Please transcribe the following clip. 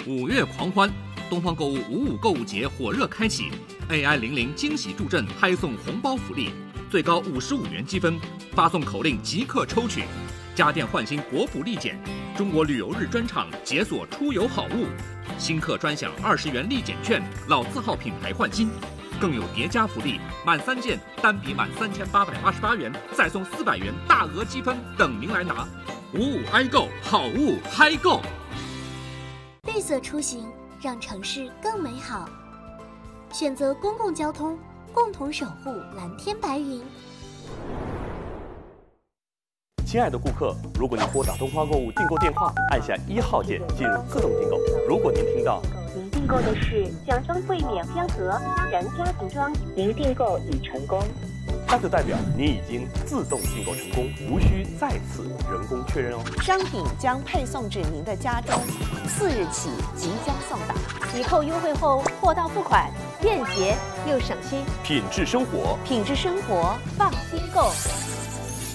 5月狂欢，东方购物55购物节火热开启 ，AI00惊喜助阵拍送红包福利，最高55元积分，发送口令即刻抽取。家电换新国服立减，中国旅游日专场解锁出游好物，新客专享20元立减券，老字号品牌换新。更有叠加福利，满3件单笔满3888元，再送400元大额积分等您来拿。55爱购，好物嗨购。 绿色出行，让城市更美好。选择公共交通，共同守护蓝天白云。 亲爱的顾客，如果您拨打东方购物订购电话，按下1号键进入自动订购。如果您听到您订购的是奖装柜免标盒全家瓶装，您订购已成功， 那就代表您已经自动订购成功，无需再次人工确认哦。 商品将配送至您的家中，4日起即将送达。 抵扣优惠后，货到付款，便捷又省心。 品质生活， 放心购。